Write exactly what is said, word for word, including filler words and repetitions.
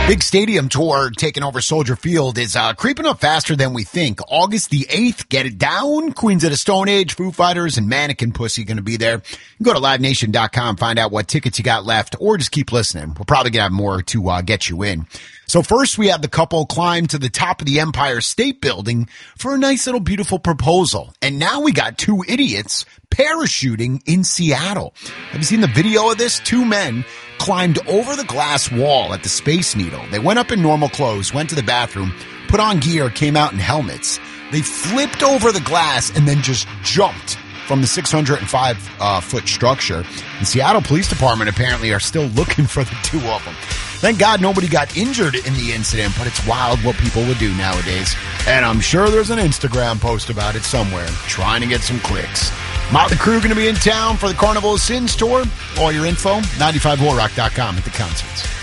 Big stadium tour taking over Soldier Field is uh, creeping up faster than we think. August the eighth, get it down. Queens of the Stone Age, Foo Fighters, and Mannequin Pussy going to be there. You can go to live nation dot com, find out what tickets you got left, or just keep listening. We're probably going to have more to uh, get you in. So first, we had the couple climb to the top of the Empire State Building for a nice little beautiful proposal. And now we got two idiots parachuting in Seattle. Have you seen the video of this? Two men climbed over the glass wall at the Space Needle. They went up in normal clothes, went to the bathroom, put on gear, came out in helmets. They flipped over the glass and then just jumped from the six hundred five uh, foot structure. The Seattle Police Department apparently are still looking for the two of them. Thank God nobody got injured in the incident, but it's wild what people would do nowadays. And I'm sure there's an Instagram post about it somewhere, trying to get some clicks. Motley Crue going to be in town for the Carnival of Sins tour. All your info, ninety five war rock dot com at the concerts.